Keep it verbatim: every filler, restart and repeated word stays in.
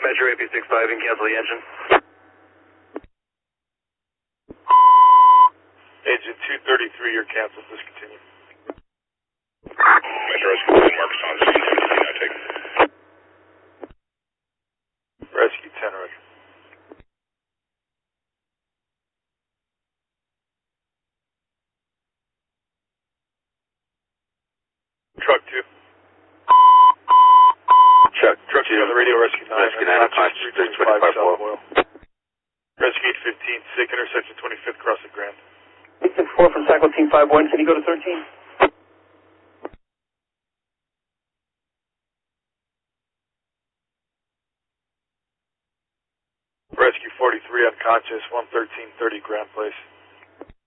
Metro A P six five and cancel the engine. Agent two thirty-three, you're canceled. Please continue. Metro Rescue ten, Marcus on scene, seventeen, I take. Rescue ten, Roger. Truck two. Chuck, Truck two on the radio, Rescue nine. Rescue nine, Apache three twenty-five oil. Rescue eight fifteen, sick, intersection twenty-fifth, cross the Grand. eight six four from Cycle Team five one, can you go to thirteen? Rescue forty-three, unconscious, one thirteen thirty Grand Place.